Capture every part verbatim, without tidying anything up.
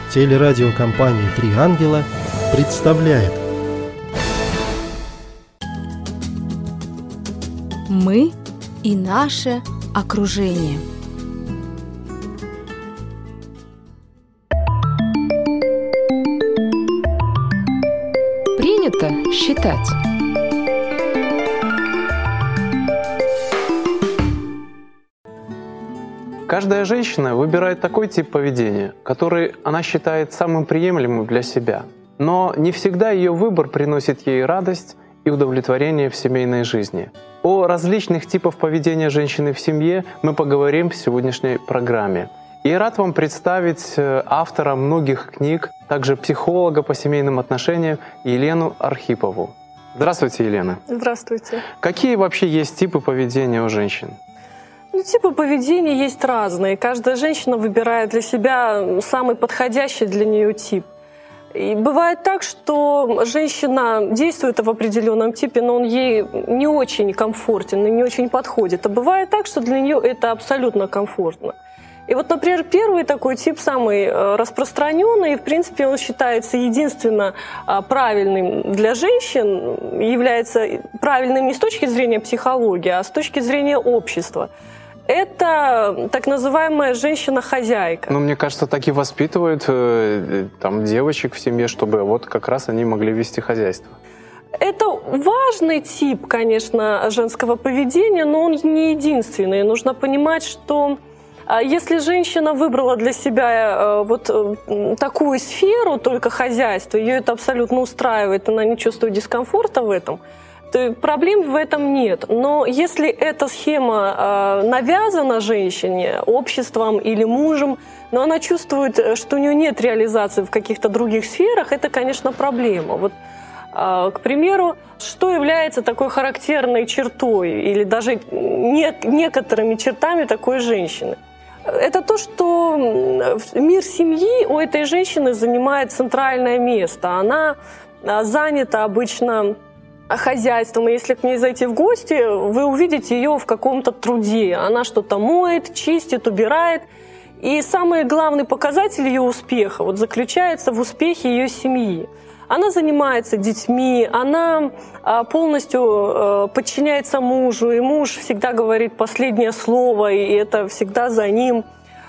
Телерадиокомпания «Три ангела» представляет. Мы и наше окружение. Принято считать. Каждая женщина выбирает такой тип поведения, который она считает самым приемлемым для себя. Но не всегда ее выбор приносит ей радость и удовлетворение в семейной жизни. О различных типах поведения женщины в семье мы поговорим в сегодняшней программе. И рад вам представить автора многих книг, также психолога по семейным отношениям Елену Архипову. Здравствуйте, Елена. Здравствуйте. Какие вообще есть типы поведения у женщин? Ну, типы поведения есть разные. Каждая женщина выбирает для себя самый подходящий для нее тип. И бывает так, что женщина действует в определенном типе, но он ей не очень комфортен и не очень подходит. А бывает так, что для нее это абсолютно комфортно. И вот, например, первый такой тип, самый распространенный, и, в принципе, он считается единственно правильным для женщин, является правильным не с точки зрения психологии, а с точки зрения общества. Это так называемая женщина-хозяйка. Ну, мне кажется, так и воспитывают э, там, девочек в семье, чтобы вот как раз они могли вести хозяйство. Это важный тип, конечно, женского поведения, но он не единственный. Нужно понимать, что если женщина выбрала для себя вот такую сферу, только хозяйство, ее это абсолютно устраивает, она не чувствует дискомфорта в этом, то проблем в этом нет. Но если эта схема навязана женщине, обществом или мужем, но она чувствует, что у нее нет реализации в каких-то других сферах, это, конечно, проблема. Вот, к примеру, что является такой характерной чертой или даже не, некоторыми чертами такой женщины? Это то, что мир семьи у этой женщины занимает центральное место. Она занята обычно хозяйством, и если к ней зайти в гости, вы увидите ее в каком-то труде. Она что-то моет, чистит, убирает. И самый главный показатель ее успеха вот заключается в успехе ее семьи. Она занимается детьми, она полностью подчиняется мужу, и муж всегда говорит последнее слово, и это всегда за ним.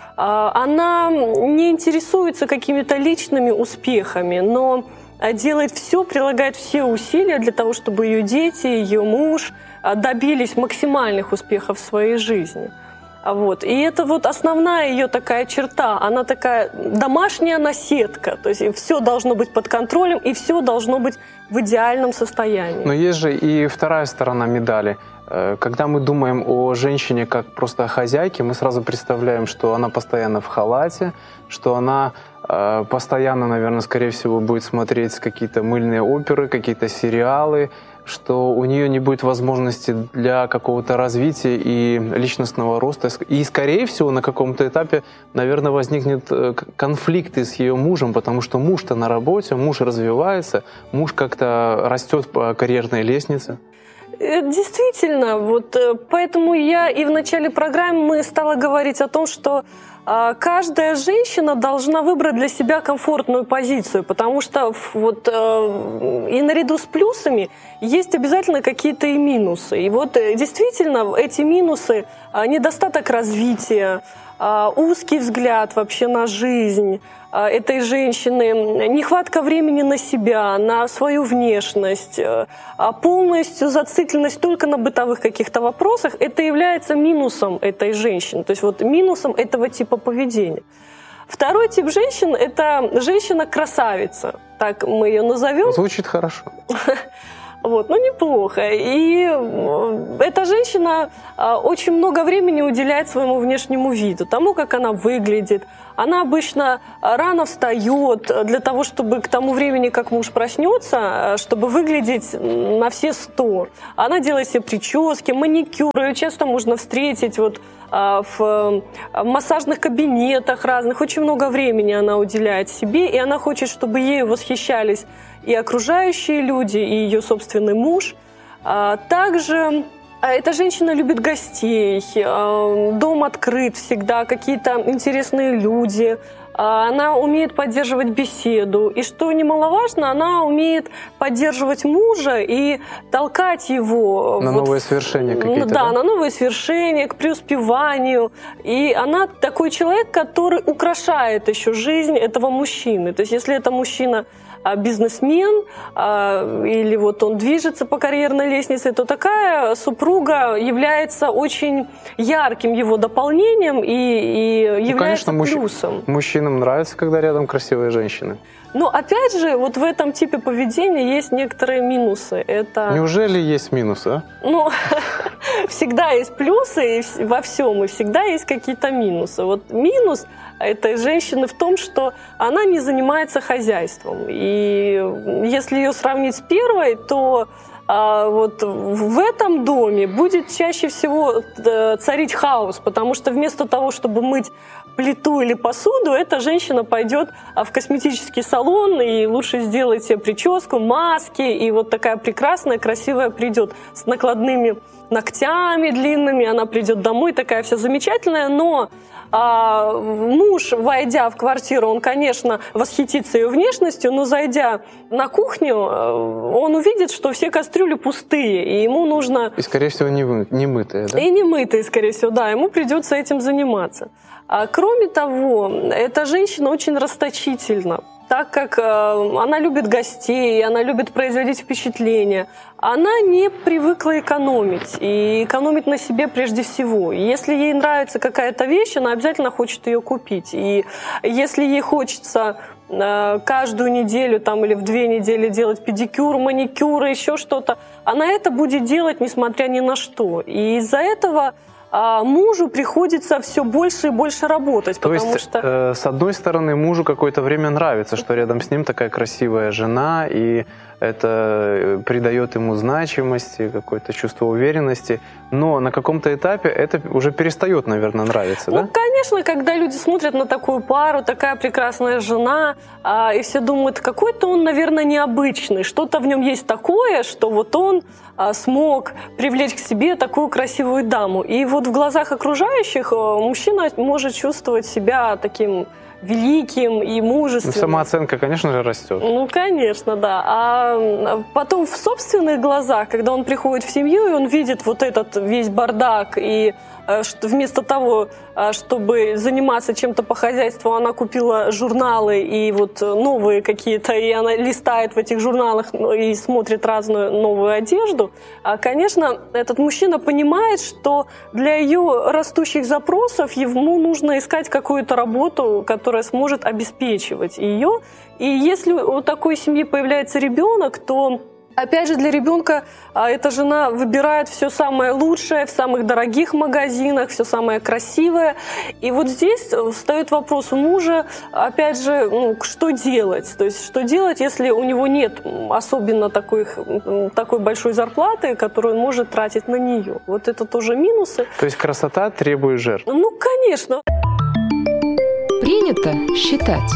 Она не интересуется какими-то личными успехами, но делает все, прилагает все усилия для того, чтобы ее дети, ее муж добились максимальных успехов в своей жизни. Вот. И это вот основная ее такая черта. Она такая домашняя наседка. То есть все должно быть под контролем, и все должно быть в идеальном состоянии. Но есть же и вторая сторона медали. Когда мы думаем о женщине как просто о хозяйке, мы сразу представляем, что она постоянно в халате, что она э, постоянно, наверное, скорее всего, будет смотреть какие-то мыльные оперы, какие-то сериалы, что у нее не будет возможности для какого-то развития и личностного роста. И, скорее всего, на каком-то этапе, наверное, возникнет конфликты с ее мужем, потому что муж-то на работе, муж развивается, муж как-то растет по карьерной лестнице. Действительно, вот поэтому я и в начале программы мы стала говорить о том, что каждая женщина должна выбрать для себя комфортную позицию, потому что вот и наряду с плюсами есть обязательно какие-то и минусы. И вот действительно эти минусы — недостаток развития, узкий взгляд вообще на жизнь этой женщины, нехватка времени на себя, на свою внешность, полностью зацикленность только на бытовых каких-то вопросах — это является минусом этой женщины, то есть вот минусом этого типа поведения. Второй тип женщин — это женщина-красавица, так мы ее назовем. Звучит хорошо. Вот, ну неплохо. И эта женщина очень много времени уделяет своему внешнему виду, тому, как она выглядит. Она обычно рано встает для того, чтобы к тому времени, как муж проснется, чтобы выглядеть на все сто. Она делает себе прически, маникюр. Ее часто можно встретить вот в массажных кабинетах разных. Очень много времени она уделяет себе, и она хочет, чтобы ею восхищались и окружающие люди, и ее собственный муж. Также эта женщина любит гостей, дом открыт всегда, какие-то интересные люди, она умеет поддерживать беседу, и, что немаловажно, она умеет поддерживать мужа и толкать его... На вот, новые свершения какие-то, да, да? на новые свершения, к преуспеванию. И она такой человек, который украшает еще жизнь этого мужчины. То есть если это мужчина бизнесмен, или вот он движется по карьерной лестнице, то такая супруга является очень ярким его дополнением и, и является ну, конечно, плюсом. Мужч... Мужчинам нравится, когда рядом красивые женщины. Но опять же, вот в этом типе поведения есть некоторые минусы. Это... Неужели есть минусы, а? Ну, всегда есть плюсы во всем, и всегда есть какие-то минусы. Вот минус этой женщины в том, что она не занимается хозяйством. И если ее сравнить с первой, то а, вот в этом доме будет чаще всего царить хаос, потому что вместо того, чтобы мыть плиту или посуду, эта женщина пойдет в косметический салон и лучше сделает себе прическу, маски, и вот такая прекрасная, красивая придет с накладными ногтями длинными, она придет домой, такая вся замечательная, но а, муж, войдя в квартиру, он, конечно, восхитится ее внешностью, но зайдя на кухню, он увидит, что все кастрюли пустые, и ему нужно... И, скорее всего, не, вы, не мытые, да? И не мытые, скорее всего, да, ему придется этим заниматься. А, кроме того, эта женщина очень расточительна, так как э, она любит гостей, она любит производить впечатление. Она не привыкла экономить, и экономить на себе прежде всего. Если ей нравится какая-то вещь, она обязательно хочет ее купить. И если ей хочется э, каждую неделю там, или в две недели делать педикюр, маникюр, еще что-то, она это будет делать, несмотря ни на что. И из-за этого... А мужу приходится все больше и больше работать, То потому есть, что... э, с одной стороны, мужу какое-то время нравится, что рядом с ним такая красивая жена, и это придает ему значимости, какое-то чувство уверенности, но на каком-то этапе это уже перестает, наверное, нравиться, ну, да? конечно, когда люди смотрят на такую пару, такая прекрасная жена, а, и все думают, какой-то он, наверное, необычный, что-то в нем есть такое, что вот он а, смог привлечь к себе такую красивую даму. И вот в глазах окружающих мужчина может чувствовать себя таким великим и мужественным. Ну, самооценка, конечно же, растет. Ну, конечно, да. А потом в собственных глазах, когда он приходит в семью, и он видит вот этот весь бардак, и что вместо того, чтобы заниматься чем-то по хозяйству, она купила журналы и вот новые какие-то, и она листает в этих журналах и смотрит разную новую одежду. Конечно, этот мужчина понимает, что для ее растущих запросов ему нужно искать какую-то работу, которая сможет обеспечивать ее. И если у такой семьи появляется ребенок, то опять же, для ребенка а, эта жена выбирает все самое лучшее в самых дорогих магазинах, все самое красивое. И вот здесь встает вопрос у мужа, опять же, ну, что делать? То есть, что делать, если у него нет особенно такой, такой большой зарплаты, которую он может тратить на нее? Вот это тоже минусы. То есть красота требует жертв? Ну, конечно. Принято считать.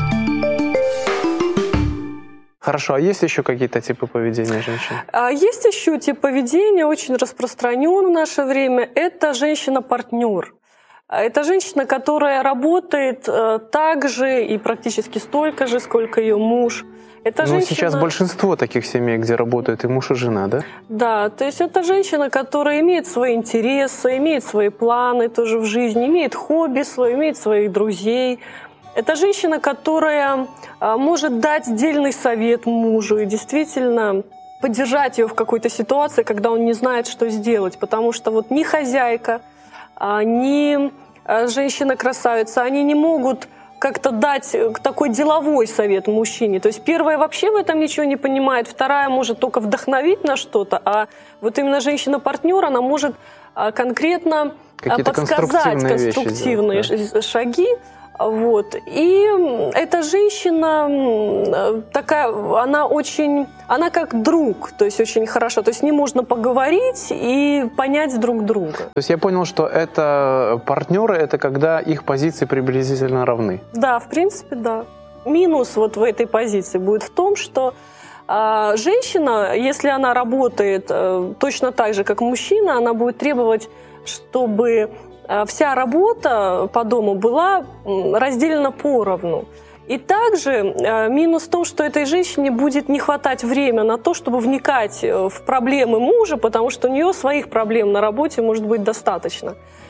Хорошо, а есть еще какие-то типы поведения женщин? А есть еще тип поведения, очень распространен в наше время. Это женщина-партнер. Это женщина, которая работает так же и практически столько же, сколько ее муж. Это Ну, женщина... сейчас большинство таких семей, где работают и муж, и жена, да? Да, то есть это женщина, которая имеет свои интересы, имеет свои планы тоже в жизни, имеет хобби свое, имеет своих друзей. Это женщина, которая может дать дельный совет мужу и действительно поддержать ее в какой-то ситуации, когда он не знает, что сделать. Потому что вот ни хозяйка, ни женщина-красавица, они не могут как-то дать такой деловой совет мужчине. То есть первая вообще в этом ничего не понимает, вторая может только вдохновить на что-то, а вот именно женщина-партнер, она может конкретно Какие-то подсказать конструктивные сделать, да. шаги. Вот. И эта женщина такая, она очень, она как друг, то есть очень хорошо, то есть с ней можно поговорить и понять друг друга. То есть я понял, что это партнеры, это когда их позиции приблизительно равны. Да, в принципе, да. Минус вот в этой позиции будет в том, что а, женщина, если она работает а, точно так же, как мужчина, она будет требовать, чтобы вся работа по дому была разделена поровну. И также минус в том, что этой женщине будет не хватать времени на то, чтобы вникать в проблемы мужа, потому что у нее своих проблем на работе может быть достаточно.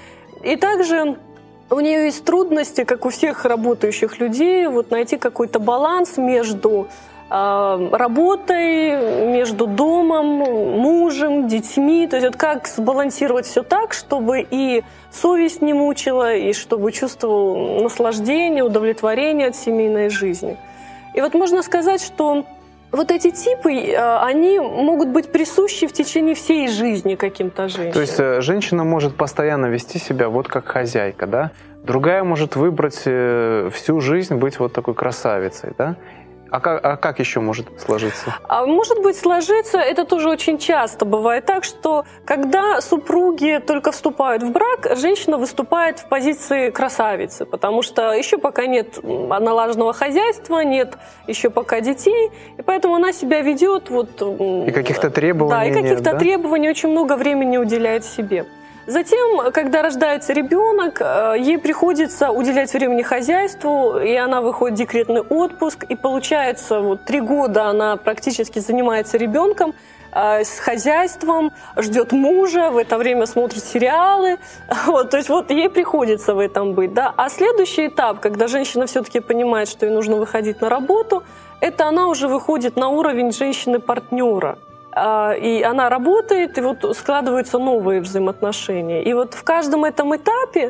И также у нее есть трудности, как у всех работающих людей, вот найти какой-то баланс между э, работой, между домом, мужем, детьми. То есть вот как сбалансировать все так, чтобы и совесть не мучила, и чтобы чувствовал наслаждение, удовлетворение от семейной жизни. И вот можно сказать, что вот эти типы, они могут быть присущи в течение всей жизни каким-то женщинам. То есть женщина может постоянно вести себя вот как хозяйка, да? Другая может выбрать всю жизнь быть вот такой красавицей, да? А как, а как еще может сложиться? А может быть сложиться, это тоже очень часто бывает так, что когда супруги только вступают в брак, женщина выступает в позиции красавицы, потому что еще пока нет налаженного хозяйства, нет еще пока детей, и поэтому она себя ведет вот... И каких-то требований Да, и каких-то нет, требований, да? Очень много времени уделяет себе. Затем, когда рождается ребенок, ей приходится уделять времени хозяйству, и она выходит в декретный отпуск, и получается, вот три года она практически занимается ребенком, с хозяйством, ждет мужа, в это время смотрит сериалы. Вот, то есть вот ей приходится в этом быть. Да? А следующий этап, когда женщина все-таки понимает, что ей нужно выходить на работу, это она уже выходит на уровень женщины-партнера. И она работает, и вот складываются новые взаимоотношения. И вот в каждом этом этапе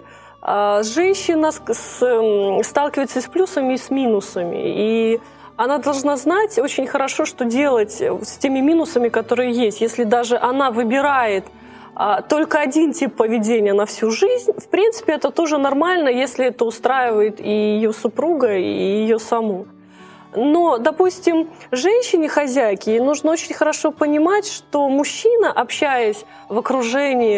женщина сталкивается с плюсами и с минусами. И она должна знать очень хорошо, что делать с теми минусами, которые есть. Если даже она выбирает только один тип поведения на всю жизнь, в принципе, это тоже нормально, если это устраивает и ее супруга, и ее саму. Но, допустим, женщине-хозяйке ей нужно очень хорошо понимать, что мужчина, общаясь в окружении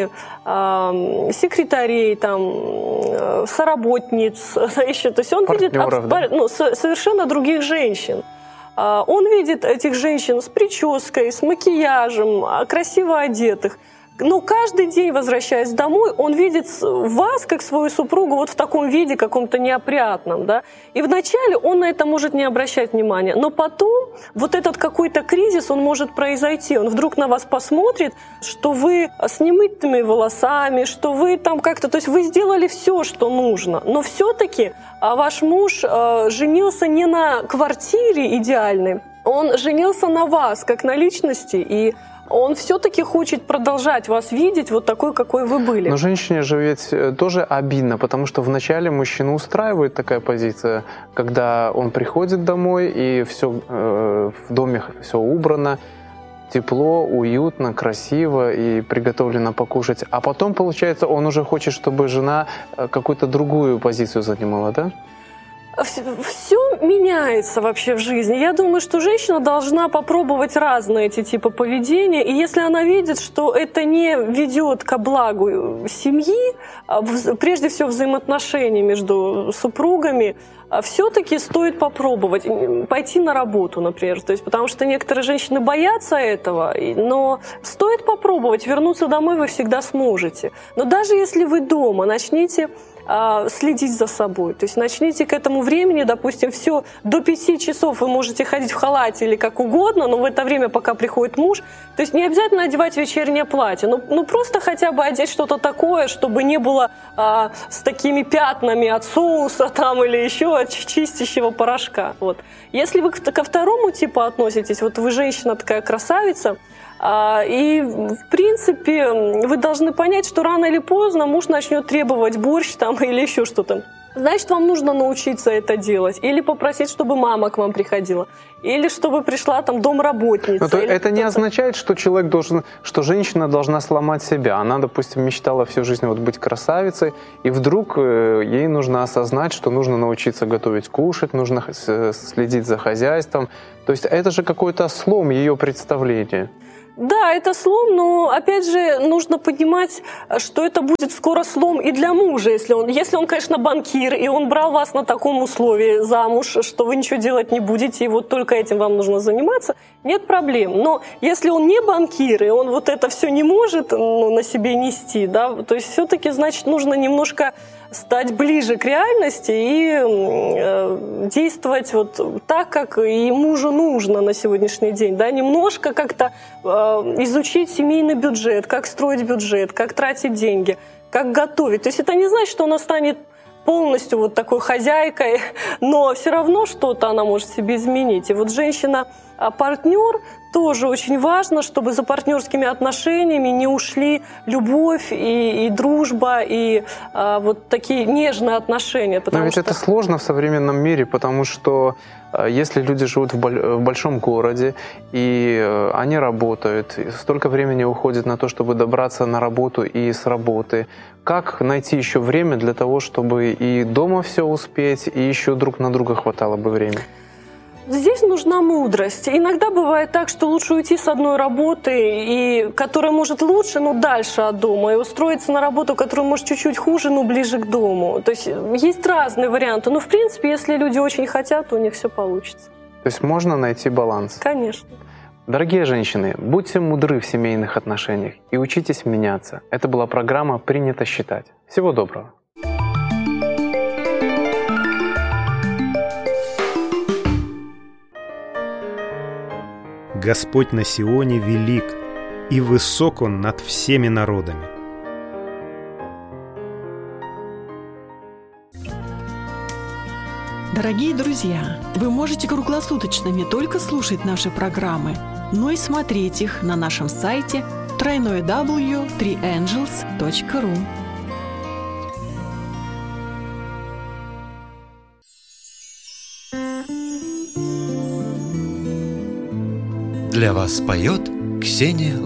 э, секретарей, там, э, соработниц, еще, то есть он партнеров, видит да? ну, совершенно других женщин. Э, он видит этих женщин с прической, с макияжем, красиво одетых. Но каждый день, возвращаясь домой, он видит вас, как свою супругу, вот в таком виде, каком-то неопрятном. Да? И вначале он на это может не обращать внимания. Но потом вот этот какой-то кризис, он может произойти. Он вдруг на вас посмотрит, что вы с немытыми волосами, что вы там как-то... То есть вы сделали все, что нужно. Но все-таки ваш муж э, женился не на квартире идеальной, он женился на вас, как на личности, и он все-таки хочет продолжать вас видеть вот такой, какой вы были. Но женщине же ведь тоже обидно, потому что вначале мужчину устраивает такая позиция, когда он приходит домой, и все, э, в доме все убрано, тепло, уютно, красиво и приготовлено покушать. А потом, получается, он уже хочет, чтобы жена какую-то другую позицию занимала, да? Все меняется вообще в жизни. Я думаю, что женщина должна попробовать разные эти типы поведения. И если она видит, что это не ведет ко благу семьи, прежде всего взаимоотношений между супругами, все-таки стоит попробовать пойти на работу, например. То есть, потому что некоторые женщины боятся этого, но стоит попробовать. Вернуться домой вы всегда сможете. Но даже если вы дома, начните следить за собой. То есть начните к этому времени, допустим, все до пяти часов вы можете ходить в халате или как угодно, но в это время, пока приходит муж, то есть не обязательно одевать вечернее платье, ну, ну просто хотя бы одеть что-то такое, чтобы не было а, с такими пятнами от соуса там или еще от чистящего порошка. Вот. Если вы ко второму типу относитесь, вот вы женщина такая красавица, и, в принципе, вы должны понять, что рано или поздно муж начнет требовать борщ там, или еще что-то. Значит, вам нужно научиться это делать. Или попросить, чтобы мама к вам приходила. Или чтобы пришла там домработница. Но это не означает, что человек должен, что женщина должна сломать себя. Она, допустим, мечтала всю жизнь вот быть красавицей, и вдруг ей нужно осознать, что нужно научиться готовить, кушать, нужно следить за хозяйством. То есть это же какой-то слом ее представления. Да, это слом, но опять же нужно понимать, что это будет скоро слом и для мужа, если он, если он, конечно, банкир, и он брал вас на таком условии замуж, что вы ничего делать не будете, и вот только этим вам нужно заниматься, нет проблем. Но если он не банкир, и он вот это все не может, ну, на себе нести, да, то есть все-таки, значит, нужно немножко стать ближе к реальности и э, действовать вот так, как и мужу нужно на сегодняшний день. Да? Немножко как-то э, изучить семейный бюджет, как строить бюджет, как тратить деньги, как готовить. То есть это не значит, что она станет полностью вот такой хозяйкой, но все равно что-то она может себе изменить. И вот женщина-партнер тоже очень важно, чтобы за партнерскими отношениями не ушли любовь и, и дружба, и а, вот такие нежные отношения. Но ведь что... это сложно в современном мире, потому что если люди живут в большом городе, и они работают, и столько времени уходит на то, чтобы добраться на работу и с работы, как найти еще время для того, чтобы и дома все успеть, и еще друг на друга хватало бы времени? Здесь нужна мудрость. Иногда бывает так, что лучше уйти с одной работы, и, которая может лучше, но дальше от дома, и устроиться на работу, которая может чуть-чуть хуже, но ближе к дому. То есть есть разные варианты. Но в принципе, если люди очень хотят, то у них все получится. То есть можно найти баланс? Конечно. Дорогие женщины, будьте мудры в семейных отношениях и учитесь меняться. Это была программа «Принято считать». Всего доброго. Господь на Сионе велик, и высок Он над всеми народами. Дорогие друзья, вы можете круглосуточно не только слушать наши программы, но и смотреть их на нашем сайте дабл ю дабл ю дабл ю точка три энджелс точка ру. Для вас поет Ксения